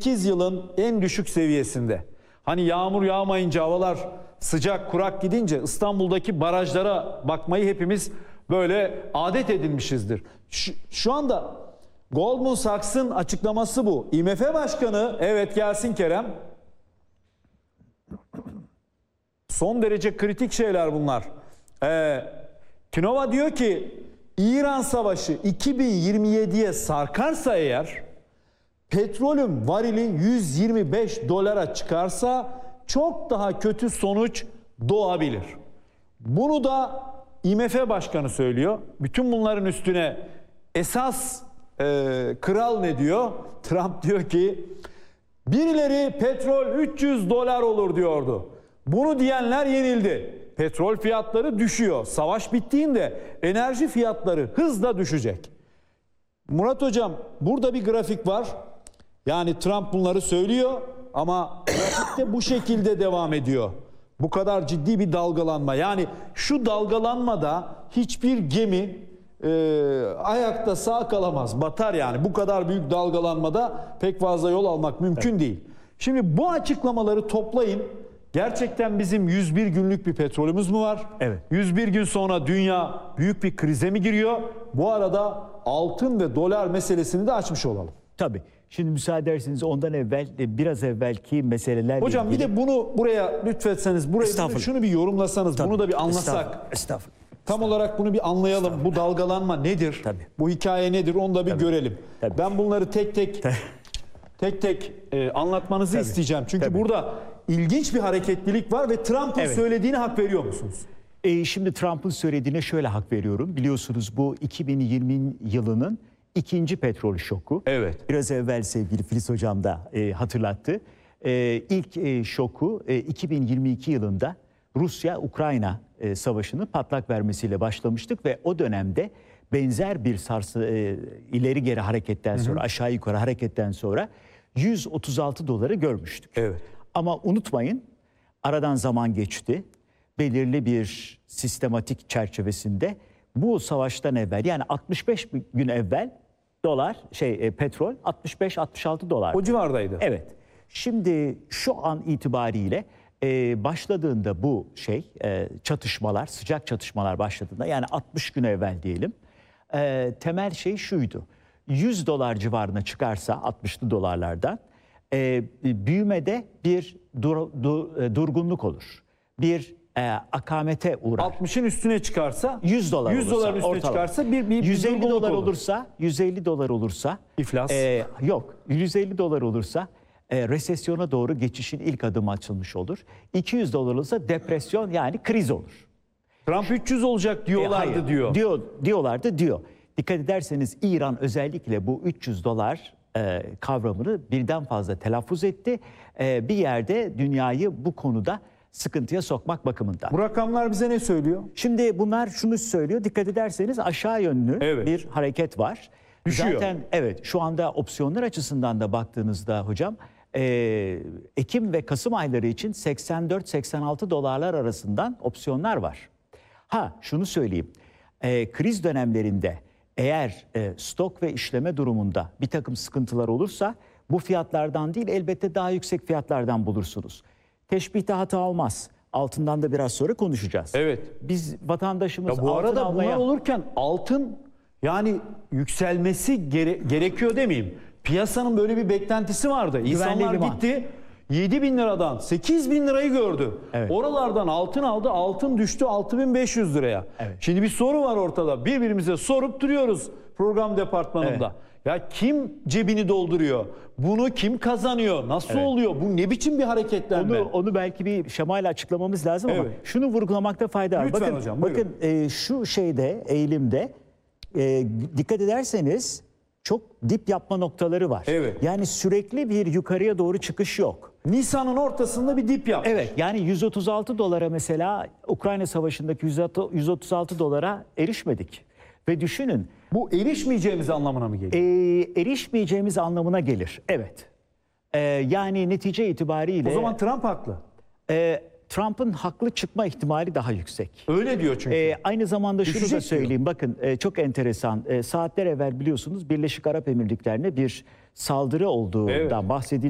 8 yılın en düşük seviyesinde. Hani yağmur yağmayınca, havalar sıcak, kurak gidince İstanbul'daki barajlara bakmayı hepimiz böyle adet edinmişizdir. Şu anda Goldman Sachs'ın açıklaması bu. IMF Başkanı, evet gelsin Kerem. Son derece kritik şeyler bunlar. Kinova diyor ki İran Savaşı 2027'ye sarkarsa eğer, petrolün varili 125 dolara çıkarsa çok daha kötü sonuç doğabilir. Bunu da IMF Başkanı söylüyor. Bütün bunların üstüne esas kral ne diyor? Trump diyor ki birileri petrol 300 dolar olur diyordu. Bunu diyenler yenildi. Petrol fiyatları düşüyor. Savaş bittiğinde enerji fiyatları hızla düşecek. Murat Hocam, burada bir grafik var. Yani Trump bunları söylüyor ama grafikte bu şekilde devam ediyor. Bu kadar ciddi bir dalgalanma. Yani şu dalgalanmada hiçbir gemi ayakta sağ kalamaz. Batar yani. Bu kadar büyük dalgalanmada pek fazla yol almak mümkün değil. Şimdi bu açıklamaları toplayın. Gerçekten bizim 101 günlük bir petrolümüz mü var? Evet. 101 gün sonra dünya büyük bir krize mi giriyor? Bu arada altın ve dolar meselesini de açmış olalım. Tabii. Şimdi müsaade ederseniz ondan evvel, biraz evvelki meselelerle Hocam ilgili... bir de bunu buraya lütfetseniz, buraya şunu bir yorumlasanız, Tabii. bunu da bir anlasak. Estağfurullah. Tam olarak bunu bir anlayalım. Bu dalgalanma nedir? Tabii. Bu hikaye nedir? Onu da bir görelim. Tabii. Ben bunları tek tek anlatmanızı isteyeceğim. Çünkü burada ilginç bir hareketlilik var ve Trump'ın söylediğine hak veriyor musunuz? Şimdi Trump'ın söylediğine şöyle hak veriyorum. Biliyorsunuz bu 2020 yılının ikinci petrol şoku. Evet. Biraz evvel sevgili Filiz Hocam da hatırlattı. İlk şoku 2022 yılında Rusya-Ukrayna savaşının patlak vermesiyle başlamıştık ve o dönemde benzer bir ileri geri hareketten sonra, aşağı yukarı hareketten sonra 136 doları görmüştük. Evet. Ama unutmayın, aradan zaman geçti. Belirli bir sistematik çerçevesinde bu savaştan evvel, yani 65 gün evvel petrol 65-66 dolar. O civardaydı. Evet. Şimdi şu an itibariyle başladığında bu çatışmalar, sıcak çatışmalar başladığında, yani 60 gün evvel diyelim, temel şey şuydu. 100 dolar civarına çıkarsa 60'lı dolarlardan büyümede bir durgunluk olur. Bir akamete uğrar. 60'ın üstüne çıkarsa 100 dolar 100 olursa, doların üstüne ortalama çıkarsa bir 150 dolar olur. olursa 150 dolar olursa İflas. yok, 150 dolar olursa resesyona doğru geçişin ilk adımı açılmış olur. 200 dolar olursa depresyon, yani kriz olur. Trump 300 olacak diyorlardı diyor. Diyorlardı diyor. Dikkat ederseniz İran özellikle bu 300 dolar kavramını birden fazla telaffuz etti. Bir yerde dünyayı bu konuda sıkıntıya sokmak bakımından. Bu rakamlar bize ne söylüyor? Şimdi bunlar şunu söylüyor. Dikkat ederseniz aşağı yönlü bir hareket var. Düşüyor. Zaten şu anda opsiyonlar açısından da baktığınızda hocam, Ekim ve Kasım ayları için 84-86 dolarlar arasından opsiyonlar var. Şunu söyleyeyim. Kriz dönemlerinde eğer stok ve işleme durumunda bir takım sıkıntılar olursa bu fiyatlardan değil, elbette daha yüksek fiyatlardan bulursunuz. Teşbihte hata olmaz. Altından da biraz sonra konuşacağız. Evet. Biz vatandaşımız bu altın arada almaya... bunlar olurken altın yani yükselmesi gerekiyor demeyeyim. Piyasanın böyle bir beklentisi vardı. İnsanlar gitti 7 bin liradan 8 bin lirayı gördü. Evet. Oralardan altın aldı. Altın düştü 6500 liraya. Evet. Şimdi bir soru var ortada. Birbirimize sorup duruyoruz program departmanında. Evet. Ya kim cebini dolduruyor? Bunu kim kazanıyor? Nasıl oluyor? Bu ne biçim bir hareketlenme? Onu belki bir şemayla açıklamamız lazım ama şunu vurgulamakta fayda var. Lütfen hocam, bakın şu eğilimde dikkat ederseniz çok dip yapma noktaları var. Evet. Yani sürekli bir yukarıya doğru çıkış yok. Nisan'ın ortasında bir dip yapmış. Evet, yani 136 dolara mesela Ukrayna Savaşı'ndaki 136 dolara erişmedik. Ve düşünün. Bu erişmeyeceğimiz anlamına mı geliyor? Erişmeyeceğimiz anlamına gelir. Evet. Yani netice itibariyle... O zaman Trump haklı. Trump'ın haklı çıkma ihtimali daha yüksek. Öyle diyor çünkü. Aynı zamanda şunu da söyleyeyim. Diyor. Bakın çok enteresan. Saatler evvel biliyorsunuz Birleşik Arap Emirlikleri'ne bir saldırı olduğundan bahsedildi.